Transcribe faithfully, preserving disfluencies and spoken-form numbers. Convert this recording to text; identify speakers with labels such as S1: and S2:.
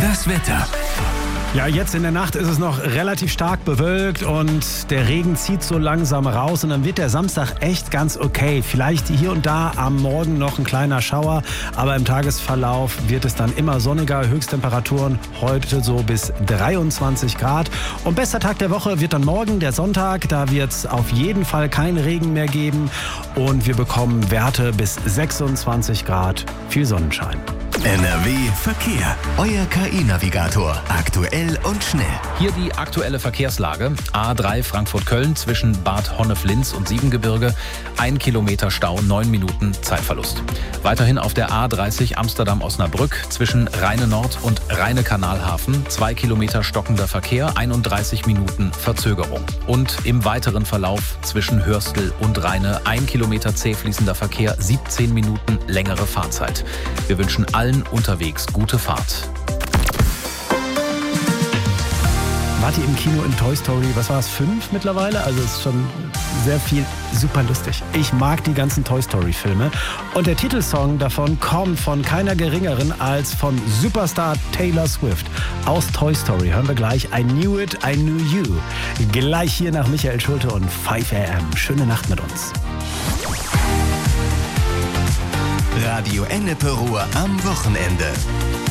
S1: Das Wetter.
S2: Ja, jetzt in der Nacht ist es noch relativ stark bewölkt und der Regen zieht so langsam raus und dann wird der Samstag echt ganz okay. Vielleicht hier und da am Morgen noch ein kleiner Schauer, aber im Tagesverlauf wird es dann immer sonniger. Höchsttemperaturen heute so bis dreiundzwanzig Grad. Und bester Tag der Woche wird dann morgen, der Sonntag. Da wird es auf jeden Fall keinen Regen mehr geben und wir bekommen Werte bis sechsundzwanzig Grad. Viel Sonnenschein.
S1: N R W Verkehr. Euer K I-Navigator. Aktuell und schnell.
S3: Hier die aktuelle Verkehrslage. A drei Frankfurt-Köln zwischen Bad Honnef-Linz und Siebengebirge. Ein Kilometer Stau, neun Minuten Zeitverlust. Weiterhin auf der A dreißig Amsterdam-Osnabrück zwischen Rheine-Nord und Rheine-Kanalhafen. Zwei Kilometer stockender Verkehr, einunddreißig Minuten Verzögerung. Und im weiteren Verlauf zwischen Hörstel und Rheine ein Kilometer zäh fließender Verkehr, siebzehn Minuten längere Fahrzeit. Wir wünschen allen unterwegs gute Fahrt.
S2: Wart ihr im Kino in Toy Story, was war es, fünf mittlerweile? Also es ist schon sehr viel, super lustig. Ich mag die ganzen Toy Story Filme. Und der Titelsong davon kommt von keiner geringeren als von Superstar Taylor Swift. Aus Toy Story hören wir gleich I Knew It, I Knew You. Gleich hier nach Michael Schulte und fünf A M. Schöne Nacht mit uns.
S1: Radio Ennepe Ruhr am Wochenende.